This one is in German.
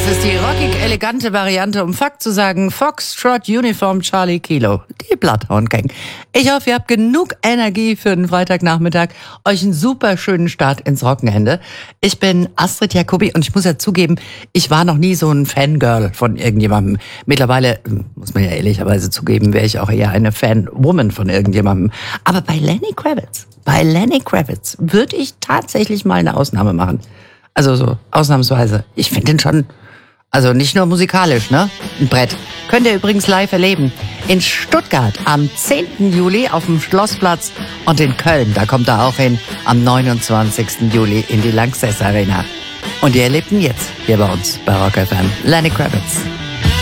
ist die rockig-elegante Variante, um Fakt zu sagen, Foxtrot Uniform Charlie Kilo, die Bloodhound Gang. Ich hoffe, ihr habt genug Energie für den Freitagnachmittag, euch einen super schönen Start ins Wochenende. Ich bin Astrid Jacobi und ich muss ja zugeben, ich war noch nie so ein Fangirl von irgendjemandem. Mittlerweile, muss man ja ehrlicherweise zugeben, wäre ich auch eher eine Fanwoman von irgendjemandem. Aber bei Lenny Kravitz würde ich tatsächlich mal eine Ausnahme machen. Also so, ausnahmsweise. Ich finde den schon, also nicht nur musikalisch, ne? Ein Brett. Könnt ihr übrigens live erleben. In Stuttgart am 10. Juli auf dem Schlossplatz und in Köln, da kommt er auch hin, am 29. Juli in die Lanxess Arena. Und ihr erlebt ihn jetzt hier bei uns bei Rock FM. Lenny Kravitz.